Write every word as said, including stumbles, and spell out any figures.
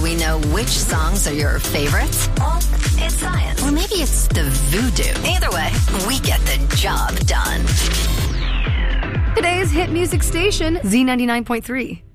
we know which songs are your favorites? Well, it's science. Or maybe it's the voodoo. Either way, we get the job done. Today's hit music station, Z ninety-nine point three.